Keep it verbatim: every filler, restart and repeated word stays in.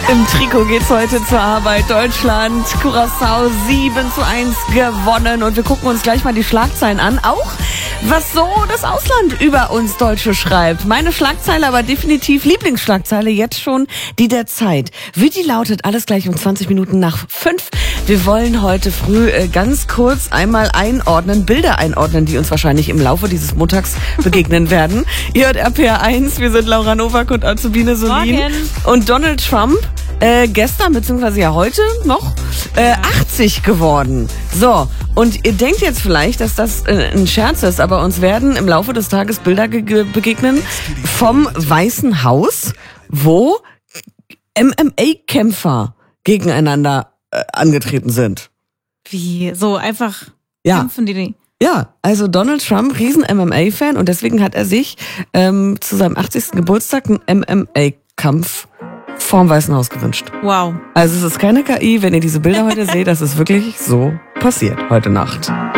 Im Trikot geht's heute zur Arbeit. Deutschland, Curaçao sieben zu eins gewonnen. Und wir gucken uns gleich mal die Schlagzeilen an. Auch was so das Ausland über uns Deutsche schreibt. Meine Schlagzeile, aber definitiv Lieblingsschlagzeile jetzt schon, die der Zeit. Wie die lautet, alles gleich um zwanzig Minuten nach fünf. Wir wollen heute früh äh, ganz kurz einmal einordnen, Bilder einordnen, die uns wahrscheinlich im Laufe dieses Montags begegnen werden. Ihr hört R P R eins, wir sind Laura Nowak und Azubine Solin. Morgen. Und Donald Trump, äh, gestern, beziehungsweise ja heute noch, äh, achtzig geworden. So, und ihr denkt jetzt vielleicht, dass das äh, ein Scherz ist, aber uns werden im Laufe des Tages Bilder ge- begegnen vom Weißen Haus, wo M M A-Kämpfer gegeneinander äh, angetreten sind. Wie? So einfach Ja. kämpfen die nicht? Ja, also Donald Trump, riesen M M A-Fan, und deswegen hat er sich ähm, zu seinem achtzigsten Geburtstag einen M M A-Kampf vorm Weißen Haus gewünscht. Wow. Also es ist keine K I, wenn ihr diese Bilder heute seht, das ist wirklich so passiert heute Nacht.